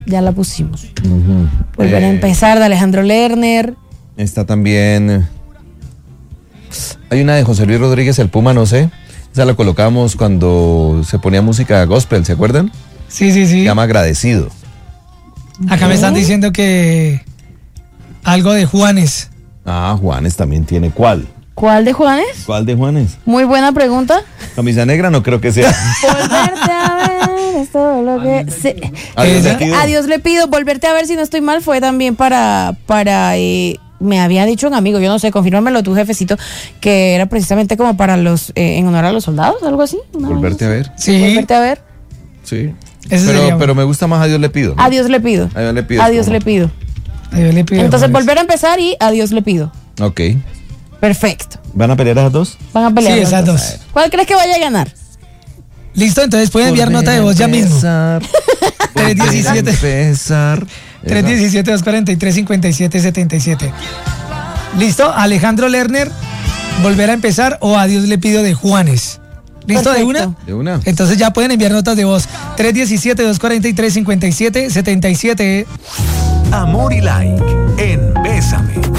Ya la pusimos. Uh-huh. Volver a empezar, de Alejandro Lerner. Está también. Hay una de José Luis Rodríguez, el Puma, no sé. Esa la colocamos cuando se ponía música gospel, ¿se acuerdan? Sí. Se llama Agradecido. Acá me están diciendo que algo de Juanes. Ah, Juanes también tiene. ¿Cuál? ¿Cuál de Juanes? ¿Cuál de Juanes? Muy buena pregunta. Camisa negra no creo que sea. Volverte a ver es todo lo que... Sí. Adiós le pido. Adiós le pido. Volverte a ver, si no estoy mal, fue también para me había dicho un amigo, yo no sé, confírmamelo tu jefecito, que era precisamente como para los, en honor a los soldados, algo así. Volverte a ver. Sí. Volverte a ver. Sí. Ese sería Pero me gusta más Adiós le pido, ¿no? Adiós le pido. Adiós le pido. Adiós le pido. Adiós le pido. Entonces Juanes. volver a empezar y adiós le pido. Ok. Perfecto. ¿Van a pelear esas dos? Van a pelear. Sí, esas dos. dos. ¿Cuál crees que vaya a ganar? Listo, entonces pueden enviar nota de voz ya mismo. 317. 317-243-5777. ¿Listo? Alejandro Lerner, volver a empezar o adiós le pido de Juanes. ¿Listo? Perfecto. ¿De una? De una. Entonces ya pueden enviar notas de voz. 317-243-5777. Amor y like en Bésame.